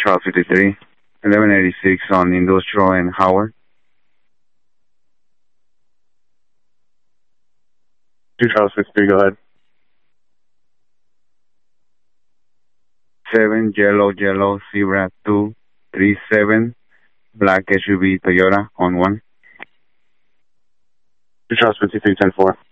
Charles 53, 1186 on Industrial and Howard. 2 Charles 53, go ahead. 7 Yellow Zebra 237 Black SUV Toyota on 1. 2 Charles 53, 10-4.